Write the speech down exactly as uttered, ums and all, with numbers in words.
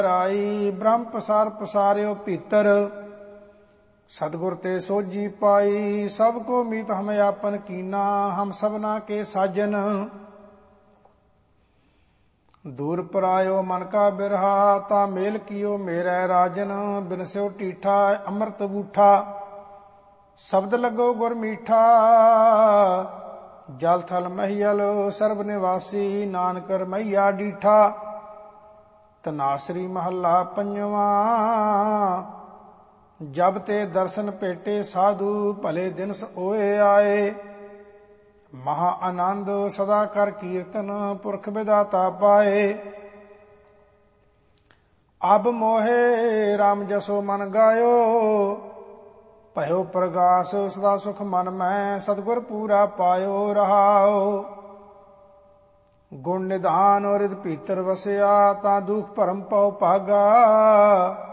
ਰਾਈ ਬ੍ਰਹਮ ਪਸਾਰ ਪਸਾਰਿਓ ਭੀਤਰ, ਸਤਿਗੁਰ ਤੇ ਸੋਝੀ ਪਾਈ। ਸਭ ਕੋ ਮੀਤ ਹਮ ਆਪਨ ਕੀਨਾ, ਹਮ ਸਭਨਾ ਕੇ ਸਾਜਨ। ਦੂਰ ਪਰਾਇਓ ਮਨ ਕਾ ਬਿਰਹਾ, ਤਾ ਮੇਲ ਕੀਓ ਮੇਰੇ ਰਾਜਨ। ਬਿਨਸਿਓ ਢੀਠਾ ਅੰਮ੍ਰਿਤ ਬੂਠਾ, ਸ਼ਬਦ ਲੱਗੋ ਗੁਰ ਮੀਠਾ। ਜਲ ਥਲ ਮਹੀਅਲ ਸਰਬ ਨਿਵਾਸੀ, ਨਾਨਕ ਰਮਈਆ ਡੀਠਾ। ਧਨਾਸਰੀ ਮਹੱਲਾ ਪੰਜਵਾ। ਜਬ ਤੇ ਦਰਸ਼ਨ ਭੇਟੇ ਸਾਧੂ, ਭਲੇ ਦਿਨਸ ਓਏ ਆਏ। ਮਹਾ ਆਨੰਦ ਸਦਾ ਕਰ ਕੀਰਤਨ, ਪੁਰਖ ਵਿਦਾਤਾ ਪਾਏ। ਅਬ ਮੋਹੇ ਰਾਮ ਜਸੋ ਮਨ ਗਾਇਓ, ਭਇਓ ਪ੍ਰਗਾਸ ਸਦਾ ਸੁਖ ਮਨ ਮੈਂ। ਸਤਿਗੁਰ ਪੂਰਾ ਪਾਇਓ ਰਹਾਓ। ਗੁਣ ਨਿਧਾਨ ਰਿਦ ਭੀਤਰ ਵਸਿਆ, ਤਾਂ ਦੁਖ ਭਰਮ ਪਉ ਭਾਗਾ।